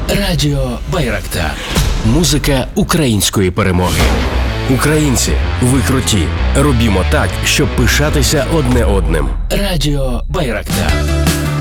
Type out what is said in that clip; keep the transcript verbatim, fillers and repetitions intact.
Радіо Байрактар. Музика української перемоги. Українці, ви круті. Робімо так, щоб пишатися одне одним. Радіо Байрактар.